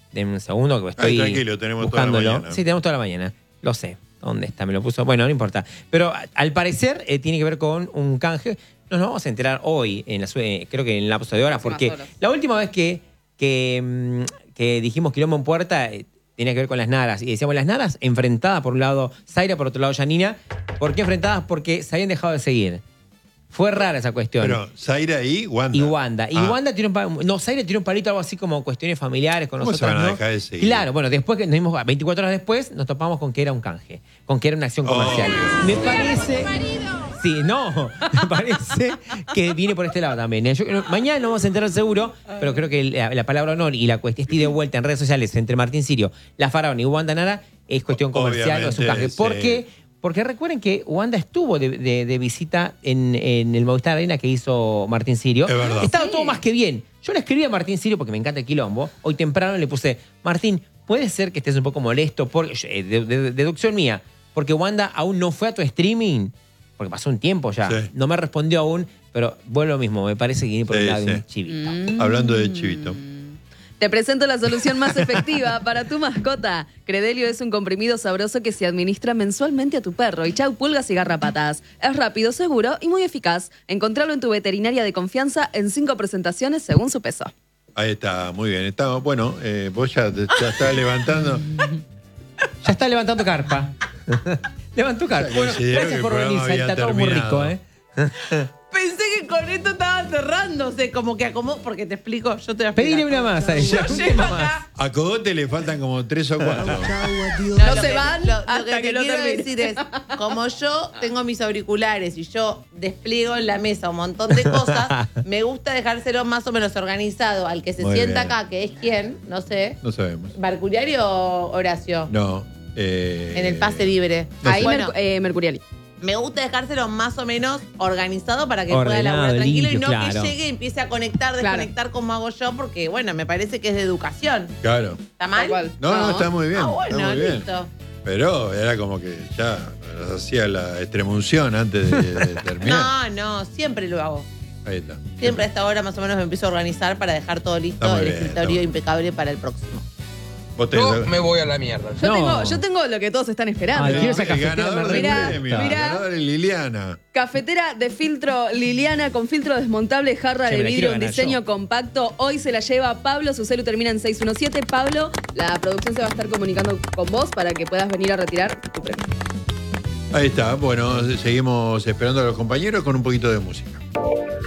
denme un segundo que estoy tranquilo, tenemos buscándolo. toda la mañana. Sí, tenemos toda la mañana. Lo sé. ¿Dónde está? Me lo puso. Bueno, no importa. Pero al parecer tiene que ver con un canje. Nos vamos a enterar hoy, creo que en el lapso de horas, porque la última vez que dijimos quilombo en puerta tenía que ver con las naras. Y decíamos las naras enfrentadas por un lado Zaira, por otro lado Yanina. ¿Por qué enfrentadas? Porque se habían dejado de seguir. Fue rara esa cuestión. Pero Zaira y Wanda. Y Wanda. Y Wanda tiene Zaira tiene un palito, algo así como cuestiones familiares con nosotros. ¿Cómo se van a ¿no? dejar de seguir? Claro, bueno, después que nos dimos 24 horas después, nos topamos con que era un canje, con que era una acción comercial. Me parece. Sí, no, me parece que viene por este lado también. Mañana nos vamos a enterar seguro, pero creo que la palabra honor y la cuestión estoy de vuelta en redes sociales entre Martín Sirio, La Faraón y Wanda Nara es cuestión comercial o es un canje. ¿Por qué? Porque recuerden que Wanda estuvo de visita en el Movistar Arena que hizo Martín Sirio. Es verdad. Estaba todo más que bien. Yo le escribí a Martín Sirio porque me encanta el quilombo. Hoy temprano le puse, Martín, puede ser que estés un poco molesto, deducción mía, porque Wanda aún no fue a tu streaming, porque pasó un tiempo ya. Sí. No me respondió aún, pero vuelve lo mismo. Me parece que viene por el lado de un chivito. Hablando de chivito. Te presento la solución más efectiva para tu mascota. Credelio es un comprimido sabroso que se administra mensualmente a tu perro. Y chau pulgas y garrapatas. Es rápido, seguro y muy eficaz. Encontralo en tu veterinaria de confianza en 5 presentaciones según su peso. Ahí está, muy bien. Bueno, vos ya estás levantando. Ya está levantando carpa. Levantó carpa. Bueno, gracias por venir, está todo muy rico, ¿eh? Pensé que con esto estaba cerrándose, como que acomodo, porque te explico, yo te voy a explicar. Pedile una más a ella. Yo llego acá. A Cogote le faltan como 3 o 4. No se van lo hasta que que te lo quiero termine. decir es, como yo tengo mis auriculares y yo despliego en la mesa un montón de cosas, me gusta dejárselo más o menos organizado al que se Muy sienta bien. acá, que es quién, no sé. No sabemos. ¿Mercuriario o Horacio? No. En el pase libre. No Ahí sé. Bueno, Mercuriali. me gusta dejárselo más o menos organizado para que Ordenado, pueda laburar tranquilo y limpio, no claro. que llegue y empiece a conectar, desconectar como hago yo, porque bueno, me parece que es de educación. Claro. ¿Está mal? Tal cual. No, está muy bien. Ah, bueno, está muy bien. listo. Pero era como que ya hacía la extremunción antes de terminar. No, siempre lo hago. Ahí está. Siempre a esta hora más o menos me empiezo a organizar para dejar todo listo, Está muy el bien, escritorio está muy impecable para el próximo. Vos Yo tenés- me voy a la mierda. Yo tengo lo que todos están esperando. Ay, quiero esa el cafetera, ganador me del re- premio. Mirá. El ganador es Liliana. Cafetera de filtro Liliana con filtro desmontable, jarra Che, de me la vidrio, quiero un ganar diseño yo. compacto. Hoy se la lleva Pablo, su celu termina en 617. Pablo, la producción se va a estar comunicando con vos para que puedas venir a retirar tu premio. Ahí está. Bueno, seguimos esperando a los compañeros con un poquito de música.